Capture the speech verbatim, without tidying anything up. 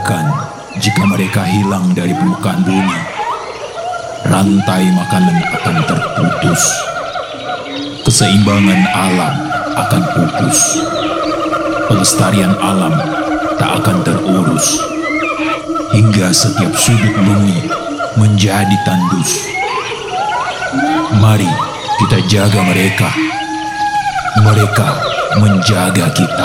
Bahkan jika mereka hilang dari permukaan bumi, rantai makanan akan terputus. Keseimbangan alam akan pupus. Pelestarian alam tak akan terurus. Hingga setiap sudut bumi menjadi tandus. Mari kita jaga mereka. Mereka menjaga kita.